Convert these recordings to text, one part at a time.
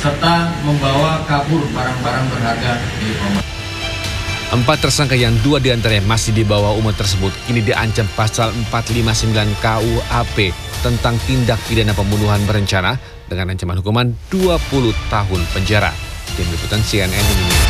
serta membawa kabur barang-barang berharga milik korban. 4 tersangka yang 2 diantaranya masih di bawah umur tersebut kini diancam pasal 459 KUHP tentang tindak pidana pembunuhan berencana dengan ancaman hukuman 20 tahun penjara. Tim Liputan CNN Indonesia.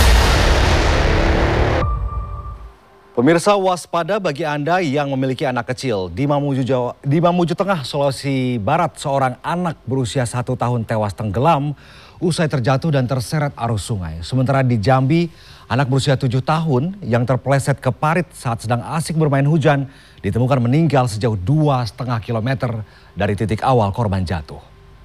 Pemirsa, waspada bagi Anda yang memiliki anak kecil. Di Mamuju Tengah, Sulawesi Barat, seorang anak berusia 1 tahun tewas tenggelam usai terjatuh dan terseret arus sungai. Sementara di Jambi, anak berusia 7 tahun yang terpeleset ke parit saat sedang asik bermain hujan ditemukan meninggal sejauh 2,5 km dari titik awal korban jatuh.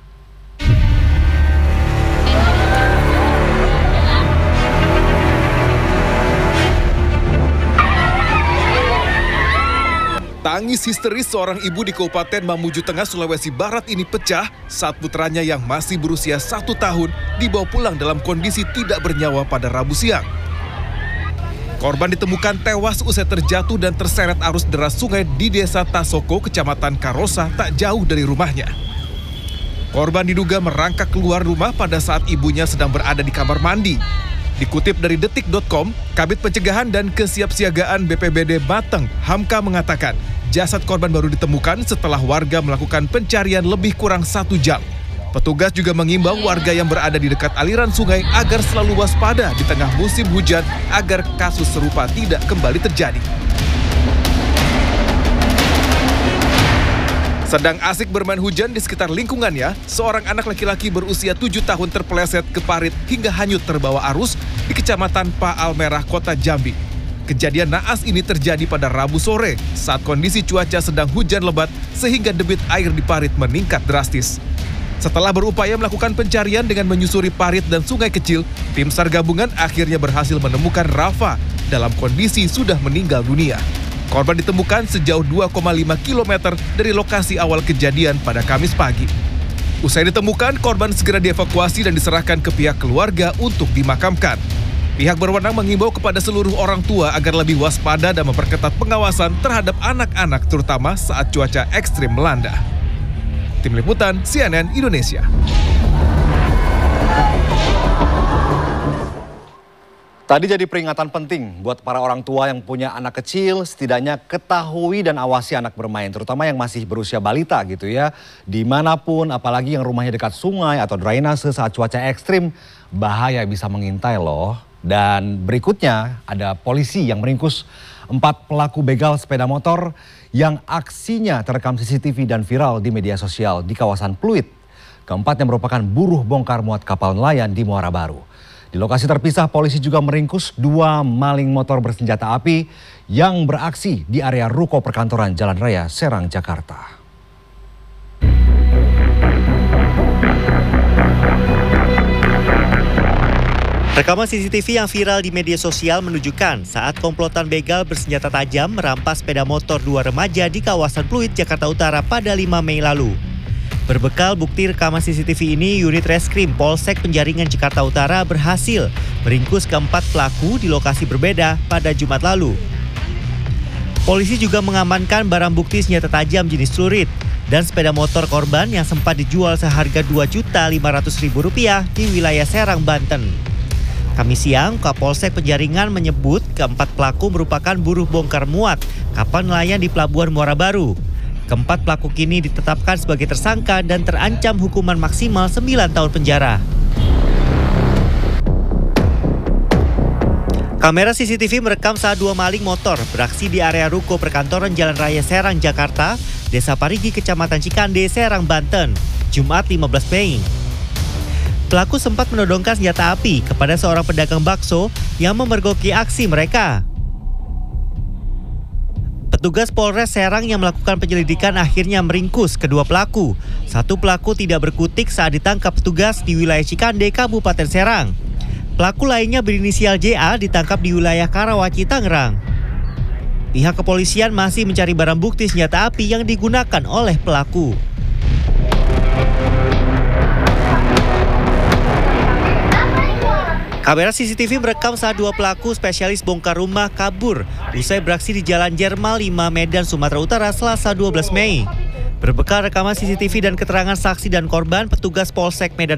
Tangis histeris seorang ibu di Kabupaten Mamuju Tengah, Sulawesi Barat ini pecah saat putranya yang masih berusia 1 tahun dibawa pulang dalam kondisi tidak bernyawa pada Rabu siang. Korban ditemukan tewas usai terjatuh dan terseret arus deras sungai di Desa Tasoko, Kecamatan Karosa, tak jauh dari rumahnya. Korban diduga merangkak keluar rumah pada saat ibunya sedang berada di kamar mandi. Dikutip dari detik.com, Kabid Pencegahan dan Kesiapsiagaan BPBD Batang, Hamka, mengatakan jasad korban baru ditemukan setelah warga melakukan pencarian lebih kurang 1 jam. Petugas juga mengimbau warga yang berada di dekat aliran sungai agar selalu waspada di tengah musim hujan agar kasus serupa tidak kembali terjadi. Sedang asik bermain hujan di sekitar lingkungannya, seorang anak laki-laki berusia 7 tahun terpeleset ke parit hingga hanyut terbawa arus di Kecamatan Paalmerah, Kota Jambi. Kejadian naas ini terjadi pada Rabu sore saat kondisi cuaca sedang hujan lebat sehingga debit air di parit meningkat drastis. Setelah berupaya melakukan pencarian dengan menyusuri parit dan sungai kecil, tim SAR gabungan akhirnya berhasil menemukan Rafa dalam kondisi sudah meninggal dunia. Korban ditemukan sejauh 2,5 km dari lokasi awal kejadian pada Kamis pagi. Usai ditemukan, korban segera dievakuasi dan diserahkan ke pihak keluarga untuk dimakamkan. Pihak berwenang mengimbau kepada seluruh orang tua agar lebih waspada dan memperketat pengawasan terhadap anak-anak terutama saat cuaca ekstrim melanda. Tim Liputan CNN Indonesia. Tadi jadi peringatan penting buat para orang tua yang punya anak kecil, setidaknya ketahui dan awasi anak bermain, terutama yang masih berusia balita gitu ya. Dimanapun, apalagi yang rumahnya dekat sungai atau drainase saat cuaca ekstrim, bahaya bisa mengintai loh. Dan berikutnya ada polisi yang meringkus 4 pelaku begal sepeda motor yang aksinya terekam CCTV dan viral di media sosial di kawasan Pluit. Keempatnya merupakan buruh bongkar muat kapal nelayan di Muara Baru. Di lokasi terpisah, polisi juga meringkus 2 maling motor bersenjata api yang beraksi di area ruko perkantoran Jalan Raya Serang, Jakarta. Rekaman CCTV yang viral di media sosial menunjukkan saat komplotan begal bersenjata tajam merampas sepeda motor 2 remaja di kawasan Pluit, Jakarta Utara pada 5 Mei lalu. Berbekal bukti rekaman CCTV ini, unit reskrim Polsek Penjaringan Jakarta Utara berhasil meringkus keempat pelaku di lokasi berbeda pada Jumat lalu. Polisi juga mengamankan barang bukti senjata tajam jenis celurit dan sepeda motor korban yang sempat dijual seharga Rp2.500.000 di wilayah Serang, Banten. Kamis siang, Kapolsek Penjaringan menyebut keempat pelaku merupakan buruh bongkar muat kapal nelayan di Pelabuhan Muara Baru. Keempat pelaku kini ditetapkan sebagai tersangka dan terancam hukuman maksimal 9 tahun penjara. Kamera CCTV merekam saat 2 maling motor beraksi di area ruko perkantoran Jalan Raya Serang, Jakarta, Desa Parigi, Kecamatan Cikande, Serang, Banten, Jumat 15 Mei. Pelaku sempat menodongkan senjata api kepada seorang pedagang bakso yang memergoki aksi mereka. Petugas Polres Serang yang melakukan penyelidikan akhirnya meringkus kedua pelaku. Satu pelaku tidak berkutik saat ditangkap petugas di wilayah Cikande, Kabupaten Serang. Pelaku lainnya berinisial JA ditangkap di wilayah Karawaci, Tangerang. Pihak kepolisian masih mencari barang bukti senjata api yang digunakan oleh pelaku. Kamera CCTV merekam saat 2 pelaku spesialis bongkar rumah kabur usai beraksi di Jalan Jermal 5 Medan, Sumatera Utara, Selasa 12 Mei. Berbekal rekaman CCTV dan keterangan saksi dan korban, petugas Polsek Medan